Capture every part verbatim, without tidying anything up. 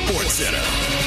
Sports Center.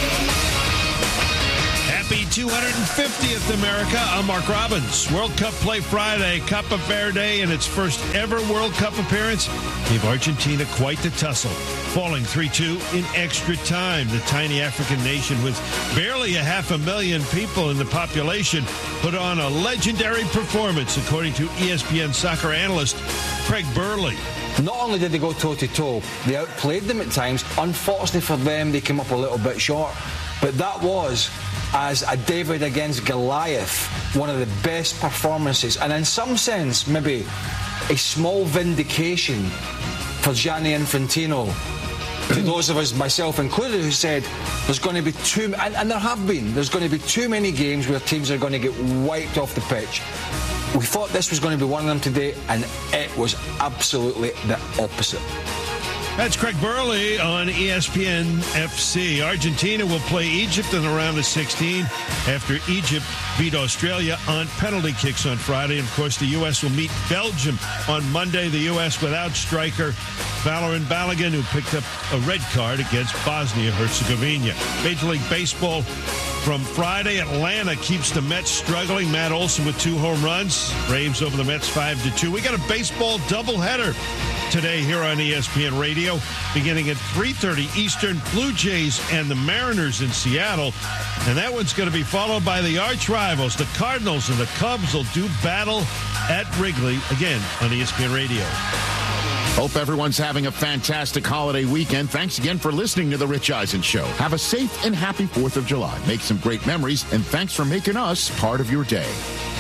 Happy two hundred fiftieth, America. I'm Mark Robbins. World Cup play Friday. Copa Verde in its first ever World Cup appearance gave Argentina quite the tussle, falling three two in extra time. The tiny African nation with barely a half a million people in the population put on a legendary performance, according to E S P N soccer analyst Craig Burley. Not only did they go toe-to-toe, they outplayed them at times. Unfortunately for them, they came up a little bit short. But that was, as a David against Goliath, one of the best performances. And in some sense, maybe a small vindication for Gianni Infantino. To those of us, myself included, who said there's going to be too, and, and there have been, there's going to be too many games where teams are going to get wiped off the pitch. We thought this was going to be one of them today, and it was absolutely the opposite. That's Craig Burley on E S P N F C. Argentina will play Egypt in the round of sixteen after Egypt beat Australia on penalty kicks on Friday. And, of course, the U S will meet Belgium on Monday. The U S without striker Valorant Balogun, who picked up a red card against Bosnia-Herzegovina. Major League Baseball from Friday, Atlanta keeps the Mets struggling. Matt Olson with two home runs. Braves over the Mets five to two. We got a baseball doubleheader today here on E S P N Radio, beginning at three thirty Eastern. Blue Jays and the Mariners in Seattle. And that one's going to be followed by the arch rivals. The Cardinals and the Cubs will do battle at Wrigley, again, on E S P N Radio. Hope everyone's having a fantastic holiday weekend. Thanks again for listening to The Rich Eisen Show. Have a safe and happy fourth of July. Make some great memories, and thanks for making us part of your day.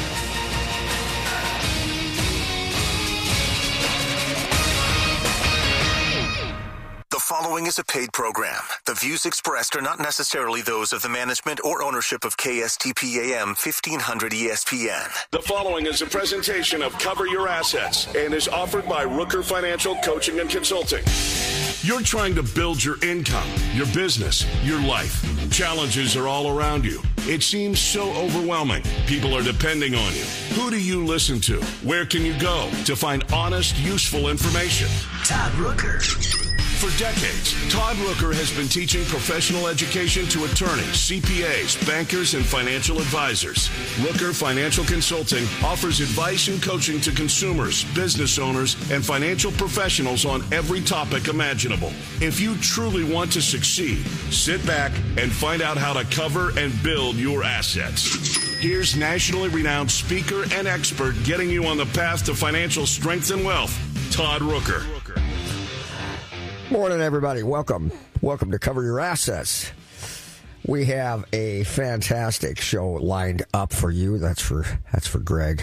The following is a paid program. The views expressed are not necessarily those of the management or ownership of K S T P A M fifteen hundred E S P N. The following is a presentation of Cover Your Assets and is offered by Rooker Financial Coaching and Consulting. You're trying to build your income, your business, your life. Challenges are all around you. It seems so overwhelming. People are depending on you. Who do you listen to? Where can you go to find honest, useful information? Todd Rooker. For decades, Todd Rooker has been teaching professional education to attorneys, C P As, bankers, and financial advisors. Rooker Financial Consulting offers advice and coaching to consumers, business owners, and financial professionals on every topic imaginable. If you truly want to succeed, sit back and find out how to cover and build your assets. Here's nationally renowned speaker and expert getting you on the path to financial strength and wealth, Todd Rooker. Morning, everybody. Welcome. Welcome to Cover Your Assets. We have a fantastic show lined up for you. That's for that's for Greg.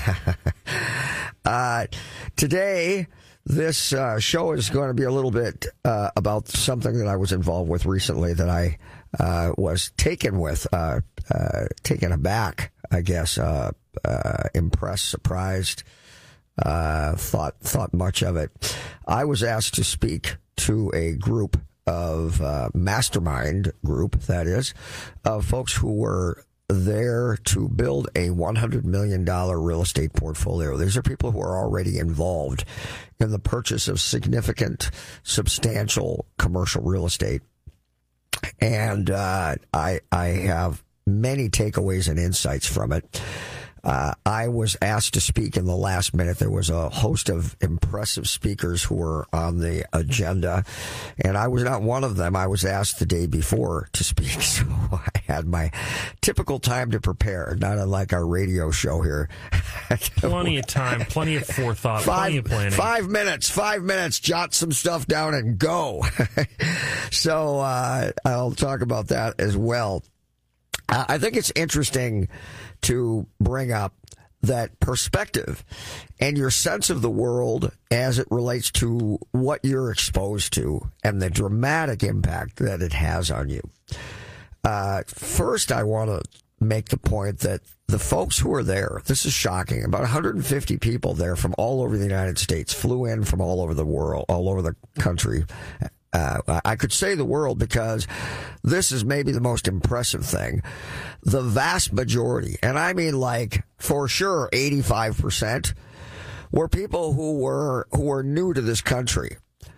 uh, today, this uh, show is going to be a little bit uh, about something that I was involved with recently that I uh, was taken with, uh, uh, taken aback, I guess, uh, uh, impressed, surprised, uh, thought thought much of it. I was asked to speak to a group of uh, mastermind group, that is, of folks who were there to build a one hundred million dollars real estate portfolio. These are people who are already involved in the purchase of significant, substantial commercial real estate. And uh, I, I have many takeaways and insights from it. Uh, I was asked to speak in the last minute. There was a host of impressive speakers who were on the agenda, and I was not one of them. I was asked the day before to speak, so I had my typical time to prepare, not unlike our radio show here. Plenty of time, plenty of forethought, five, plenty of planning. Five minutes, five minutes, jot some stuff down and go. so uh, I'll talk about that as well. Uh, I think it's interesting to bring up that perspective and your sense of the world as it relates to what you're exposed to and the dramatic impact that it has on you. Uh, first, I want to make the point that the folks who are there, this is shocking, about one hundred fifty people there from all over the United States, flew in from all over the world, all over the country. Uh, I could say the world because this is maybe the most impressive thing. The vast majority, and I mean like for sure eighty-five percent, were people who were who were new to this country.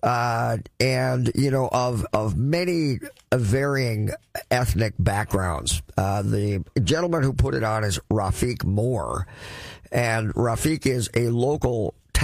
uh, and you know of of many varying ethnic backgrounds. Uh, the gentleman who put it on is Rafiq Moore, and Rafiq is a local